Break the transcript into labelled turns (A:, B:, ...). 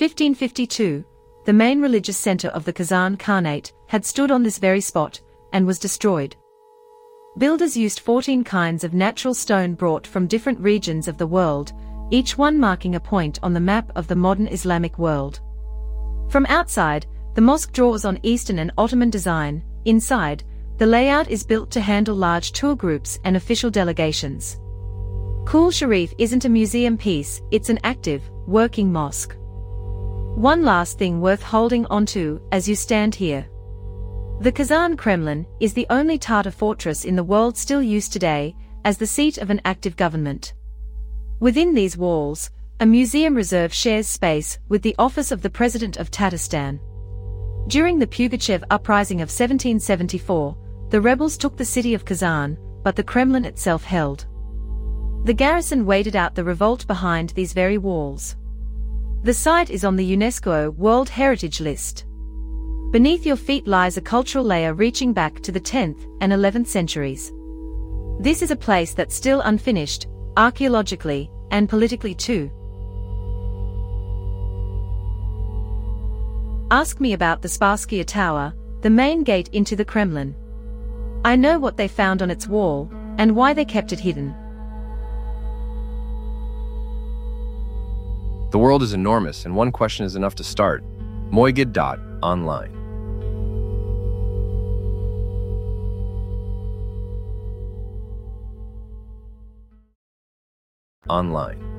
A: 1552, the main religious center of the Kazan Khanate had stood on this very spot, and was destroyed. Builders used 14 kinds of natural stone brought from different regions of the world, each one marking a point on the map of the modern Islamic world. From outside, the mosque draws on Eastern and Ottoman design. Inside, the layout is built to handle large tour groups and official delegations. Kul Sharif isn't a museum piece, it's an active, working mosque. One last thing worth holding onto as you stand here. The Kazan Kremlin is the only Tatar fortress in the world still used today as the seat of an active government. Within these walls, a museum reserve shares space with the office of the President of Tatarstan. During the Pugachev uprising of 1774, the rebels took the city of Kazan, but the Kremlin itself held. The garrison waited out the revolt behind these very walls. The site is on the UNESCO World Heritage List. Beneath your feet lies a cultural layer reaching back to the 10th and 11th centuries. This is a place that's still unfinished, archaeologically, and politically too. Ask me about the Spasskaya Tower, the main gate into the Kremlin. I know what they found on its wall, and why they kept it hidden.
B: The world is enormous, and one question is enough to start. Moigid.online. Online.